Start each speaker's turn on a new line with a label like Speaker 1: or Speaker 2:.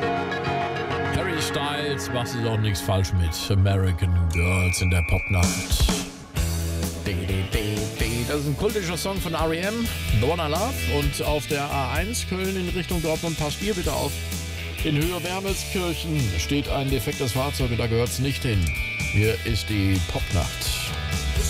Speaker 1: Harry Styles, machst du auch nichts falsch mit American Girls in der Popnacht. Das ist ein kultischer Song von R.E.M., The One I Love. Und auf der A1 Köln in Richtung Dortmund, passt ihr bitte auf. In Höhe Wermelskirchen steht ein defektes Fahrzeug und da gehört es nicht hin. Hier ist die Popnacht.